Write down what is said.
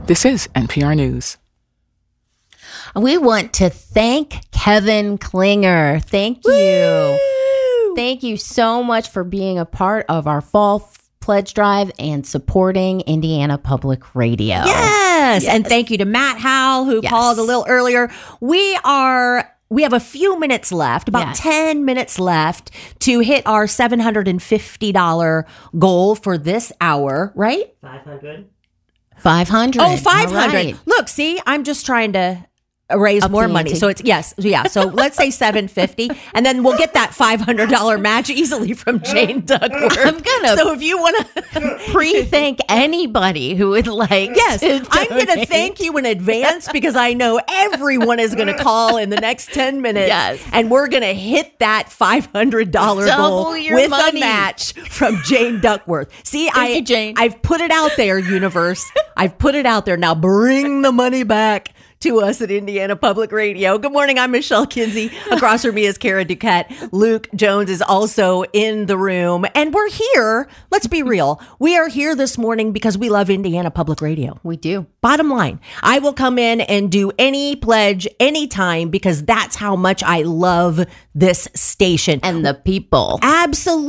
This is NPR News. We want to thank Kevin Klinger. Thank you. Woo! Thank you so much for being a part of our fall pledge drive and supporting Indiana Public Radio. Yes. And thank you to Matt Howell, who called a little earlier. We have a few minutes left, about 10 minutes left to hit our $750 goal for this hour, right? 500. Oh, 500. Right. Look, see, I'm just trying to raise more money. So it's, So let's say 750, and then we'll get that $500 match easily from Jane Duckworth. I'm gonna So if you want to pre-thank anybody who would like I'm going to thank you in advance because I know everyone is going to call in the next 10 minutes. Yes. And we're going to hit that $500 goal with money. a match from Jane Duckworth. See, Thank you, Jane. I've put it out there, universe. I've put it out there. Now bring the money back to us at Indiana Public Radio. Good morning. I'm Michelle Kinsey. Across from me is Kara Duquette. Luke Jones is also in the room. And we're here. Let's be real. We are here this morning because we love Indiana Public Radio. We do. Bottom line, I will come in and do any pledge anytime because that's how much I love this station. And the people. Absolutely.